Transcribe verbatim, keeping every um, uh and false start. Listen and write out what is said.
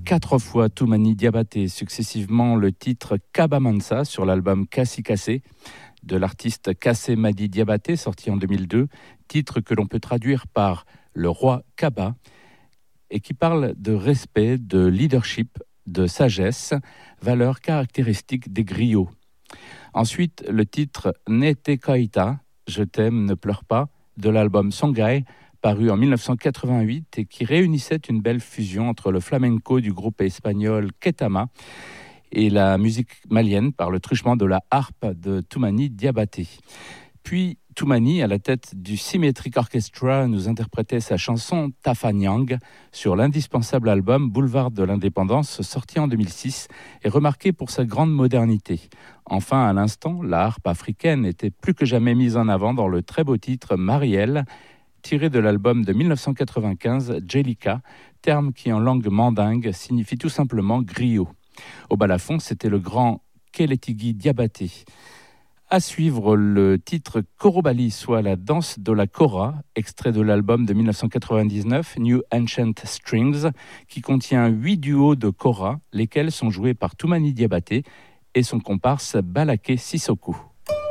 quatre fois Toumani Diabaté, successivement le titre Kabamansa sur l'album Kassi Kassé de l'artiste Kassé Madi Diabaté, sorti en deux mille deux, titre que l'on peut traduire par le roi Kaba, et qui parle de respect, de leadership, de sagesse, valeurs caractéristiques des griots. Ensuite, le titre Nete Kaita, Je t'aime, ne pleure pas, de l'album Songhai, paru en dix-neuf cent quatre-vingt-huit et qui réunissait une belle fusion entre le flamenco du groupe espagnol Ketama et la musique malienne par le truchement de la harpe de Toumani Diabaté. Puis Toumani, à la tête du Symmetric Orchestra, nous interprétait sa chanson Tafanyang sur l'indispensable album Boulevard de l'Indépendance, sorti en deux mille six et remarqué pour sa grande modernité. Enfin, à l'instant, la harpe africaine était plus que jamais mise en avant dans le très beau titre Marielle, tiré de l'album de dix-neuf cent quatre-vingt-quinze, Jelika, terme qui en langue mandingue signifie tout simplement griot. Au balafon, c'était le grand Kélétigui Diabaté. À suivre le titre Korobali, soit la danse de la Kora, extrait de l'album de dix-neuf cent quatre-vingt-dix-neuf, New Ancient Strings, qui contient huit duos de Kora, lesquels sont joués par Toumani Diabaté et son comparse Balaké Sissoko.